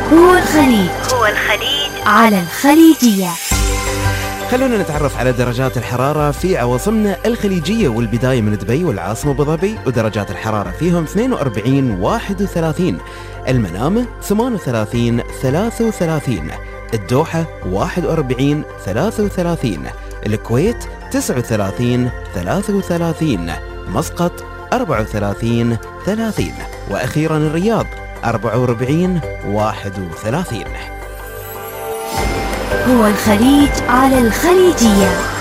هو الخليج على الخليجية. خلونا نتعرف على درجات الحرارة في عواصمنا الخليجية، والبداية من دبي والعاصمة أبو ظبي، ودرجات الحرارة فيهم 42 31، المنامة 38 33، الدوحة 41 33، الكويت 39 33، مسقط 34 30، وأخيرا الرياض 44 31. هو الخليج على الخليجية.